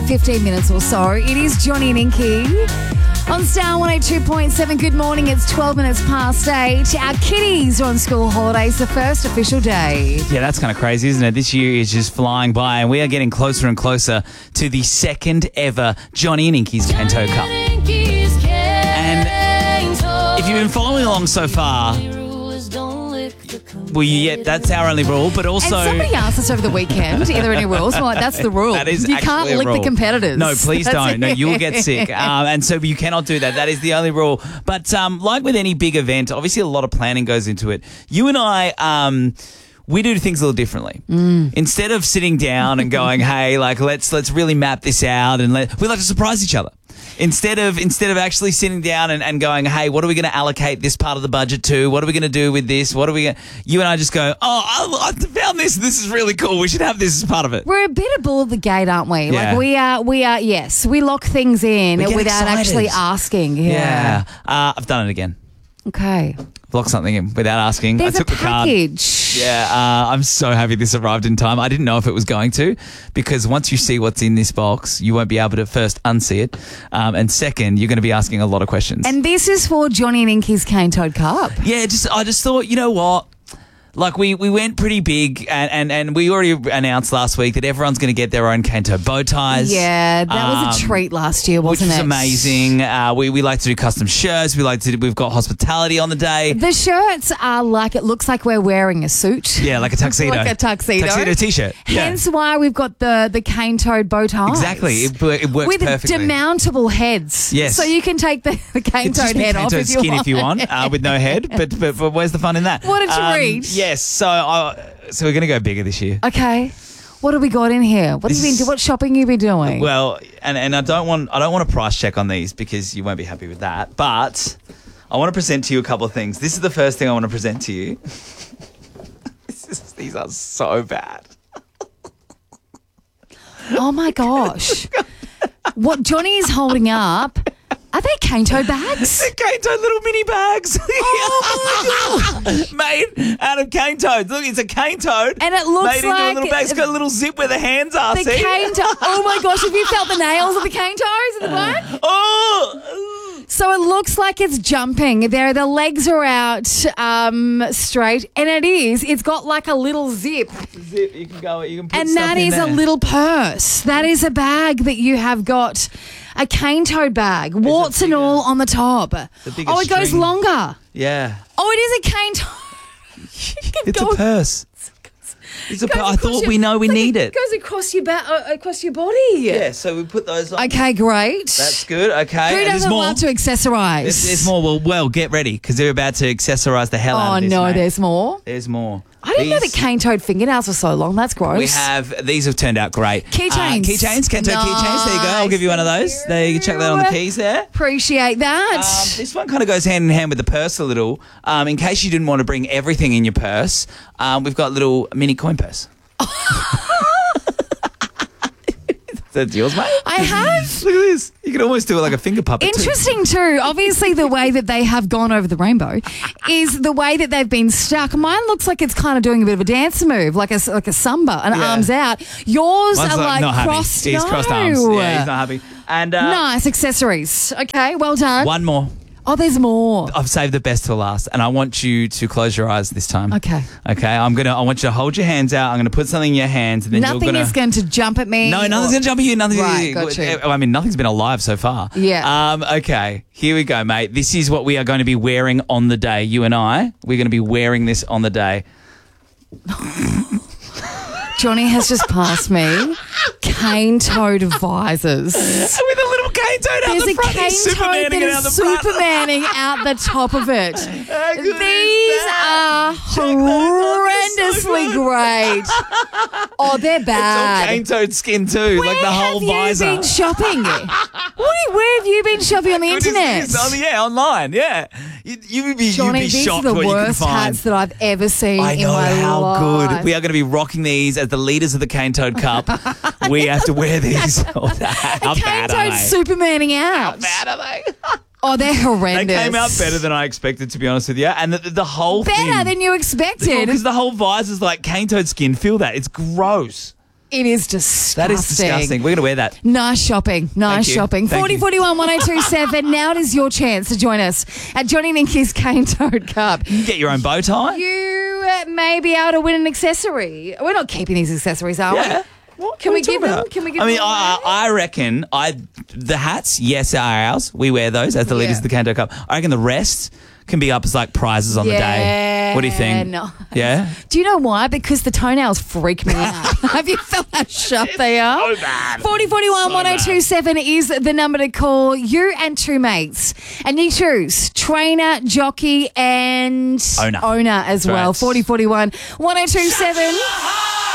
15 minutes or so. It is Johnny and Inky on Star 102.7. Good morning. It's 12 minutes past 8. Our kiddies are on school holidays, the first official day. Yeah, that's kind of crazy, isn't it? This year is just flying by, and we are getting closer and closer to the second ever Johnny and Inky's Canto Cup. And if you've been following along so far, well, yeah, that's our only rule, but also... And somebody asked us over the weekend, are there any rules? I'm like, that's the rule. That is you actually can't a lick rule. the competitors. No, please don't. No, you'll get sick. And so you cannot do that. That is the only rule. But like with any big event, obviously a lot of planning goes into it. You and I... we do things a little differently. Instead of sitting down and going, hey, like let's really map this out, and we like to surprise each other. Instead of actually sitting down and going, hey, what are we going to allocate this part of the budget to? What are we going to do with this? You and I just go, I found this. This is really cool. We should have this as part of it. We're a bit of bull at the gate, aren't we? Yeah. Like we are. Yes, we lock things in We get without excited. actually asking. Yeah. I've done it again. Okay. I've locked something in without asking. There's I took a the card. package. Yeah, I'm so happy this arrived in time. I didn't know if it was going to, because once you see what's in this box, you won't be able to first unsee it, and second, you're going to be asking a lot of questions. And this is for Johnny and Inky's Cane Toad Cup. Yeah, I just thought, you know what? Like, we went pretty big, and we already announced last week that everyone's going to get their own Canto bow ties. Yeah, that was a treat last year, wasn't it? Which was amazing. We like to do custom shirts. We've got hospitality on the day. The shirts are like, it looks like we're wearing a suit. Yeah, like a tuxedo. Like a tuxedo. Tuxedo t-shirt. Yeah. Hence why we've got the cane toad bow ties. Exactly. It works with perfectly. With demountable heads. Yes. So you can take the cane It's just toad head off cane-toed if you skin want. if you want, with no head. But where's the fun in that? What did you read? Yes. So we're going to go bigger this year. Okay. What have we got in here? What have you been? What shopping you been doing? Well, and I don't want a price check on these because you won't be happy with that. But I want to present to you a couple of things. This is the first thing I want to present to you. These are so bad. Oh my gosh! What Johnny is holding up? Are they cane toad bags? They're cane toad little mini bags. Oh my god! Made out of cane toads. Look, it's a cane toad. And it looks made into a like little bag. It's got a little zip where the hands are. the see? cane toad. Oh my gosh! Have you felt the nails of the cane toads in the back? Oh. So it looks like it's jumping. The legs are out straight, and it's got like a little zip. Zip. You can go. You can put And stuff that in is there. a little purse. That is a bag that you have got. A cane toad bag, warts and all on the top. bigger Oh, it goes string. longer. Yeah. Oh, it is a cane toad. It's a purse. It's a Goes I across thought your- we know we like need it it. goes across your across your body. Yeah, so we put those on. Okay, great. That's good. Okay. Who And there's doesn't more. love to accessorise? There's more. Well, get ready because they're about to accessorize the hell out Oh of this. no, mate. there's more. There's more. I didn't know that These- cane toad fingernails were so long. That's gross. These have turned out great. Keychains. Keychains, Canto keychains. There you go. I'll give you one of those. There, you can check that on the keys there. Appreciate that. This one kind of goes hand in hand with the purse a little. In case you didn't want to bring everything in your purse, we've got a little mini coin purse. That's yours, mate. I have. Look at this. You can almost do it like a finger puppet. too. Interesting too. Obviously, the way that they have gone over the rainbow is the way that they've been stuck. Mine looks like it's kind of doing a bit of a dance move, like a samba, and Yeah. arms out. Yours Mine's are like not happy. crossed. He's no. crossed arms. Yeah, he's not happy. And Nice accessories. Okay, well done. one more. Oh, there's more. I've saved the best till last, and I want you to close your eyes this time. Okay. Okay. I want you to hold your hands out. I'm gonna put something in your hands, and then Nothing you're gonna. is going to jump at me. No, nothing's going to jump at you. Nothing's Right, got you. I mean, nothing's been alive so far. Yeah. Okay, here we go, mate. This is what we are going to be wearing on the day. You and I, we're going to be wearing this on the day. Johnny has just passed me cane toad visors. With a little cane toad out There's the a front. cane He's toad Supermaning that it out is the front. Supermaning out the top of it. How good is These that? are Check those out. horrendously great. Oh, they're It's all bad. cane toad skin too, Where like the whole have visor. you been shopping? Where have you been shopping on the Goodness, internet? it's online, yeah. You'd be Johnny, these are shocked the what you can worst find. hats that I've ever seen I in know my how life. good. We are going to be rocking these as the leaders of the Cane Toad Cup. We have to wear these. How Cane bad toad are they? Supermaning out. How bad are they? Oh, they're They horrendous. came out better than I expected, to be honest with you. And the whole thing. Better than you expected. Because the whole visor's like cane toad skin. Feel that. It's gross. It is disgusting. That is disgusting. We're going to wear that. Nice shopping. Nice Thank you. shopping. Thank 40 you. 41 1027. Now it is your chance to join us at Johnny Ninky's Cane Toad Cup. You get your own bow tie. You may be able to win an accessory. We're not keeping these accessories, are Yeah. we? What Can are we you give talking them? about? Can we give I mean, them away? I reckon the hats, yes, are ours. We wear those as the leaders Yeah. of the Kanto Cup. I reckon the rest can be up as like prizes on the day. What do you think? Nice. Yeah? Do you know why? Because the toenails freak me out. Have you felt how sharp they are? So bad. 40 41 1027 is the number to call. You and two mates. And you choose trainer, jockey, and Owner. as That's well. right. 40 41 1027.